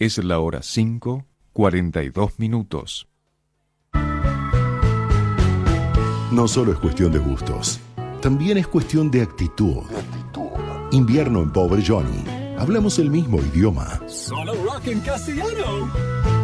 Es la hora 5:42. No solo es cuestión de gustos, también es cuestión de actitud. Invierno en Pobre Johnny. Hablamos el mismo idioma. Solo rock en castellano.